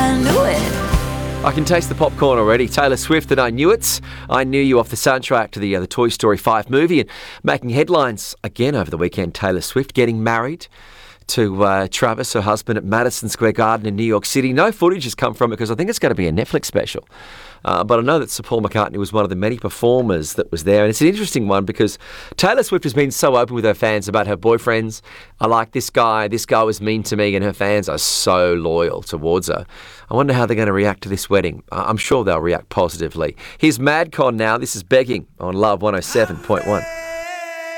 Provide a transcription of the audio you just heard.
I knew it. I can taste the popcorn already. Taylor Swift and I Knew It. I Knew You off the soundtrack to the Toy Story 5 movie, and making headlines again over the weekend. Taylor Swift getting married to Travis, her husband, at Madison Square Garden in New York City. No footage has come from it because I think it's going to be a Netflix special. But I know that Sir Paul McCartney was one of the many performers that was there. And it's an interesting one because Taylor Swift has been so open with her fans about her boyfriends. I like this guy was mean to me, and her fans are so loyal towards her. I wonder how they're going to react to this wedding. I'm sure they'll react positively. Here's Madcon now. This is Begging on Love 107.1.